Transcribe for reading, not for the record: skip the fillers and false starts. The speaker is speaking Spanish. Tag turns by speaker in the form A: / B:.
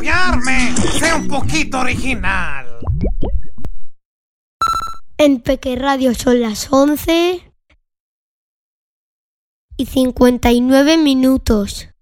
A: fallarme. Sé un poquito original.
B: En Peque Radio son las 11:59.